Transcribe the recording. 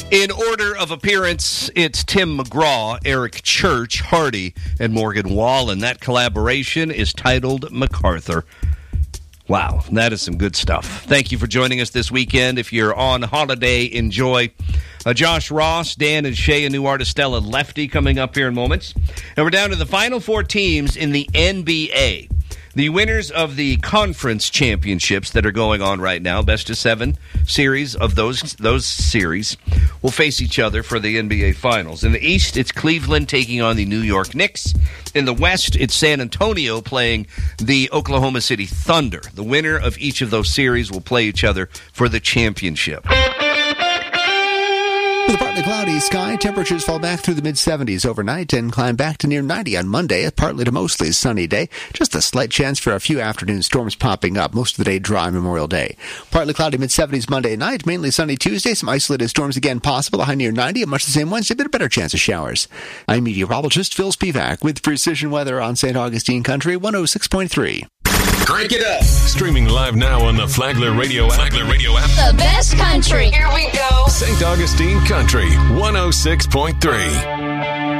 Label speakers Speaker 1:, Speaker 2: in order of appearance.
Speaker 1: In order of appearance, it's Tim McGraw, Eric Church, Hardy, and Morgan Wallen. That collaboration is titled MacArthur. Wow, that is some good stuff. Thank you for joining us this weekend. If you're on holiday, enjoy. Josh Ross, Dan, and Shay, a new artist, Stella Lefty, coming up here in moments. And we're down to the final four teams in the NBA. The winners of the conference championships that are going on right now, best-of-7 series of those series, will face each other for the NBA Finals. In the East, it's Cleveland taking on the New York Knicks. In the West, it's San Antonio playing the Oklahoma City Thunder. The winner of each of those series will play each other for the championship.
Speaker 2: With a partly cloudy sky, temperatures fall back through the mid-70s overnight and climb back to near 90 on Monday, a partly to mostly sunny day. Just a slight chance for a few afternoon storms popping up. Most of the day dry Memorial Day. Partly cloudy mid-70s Monday night, mainly sunny Tuesday. Some isolated storms again possible, a high near 90, and much the same Wednesday, but a better chance of showers. I'm meteorologist Phil Spivak with Precision Weather on St. Augustine Country 106.3.
Speaker 3: Crank it up. Streaming live now on the Flagler Radio app. Flagler Radio app.
Speaker 4: The best country. Here we go.
Speaker 3: St. Augustine Country 106.3.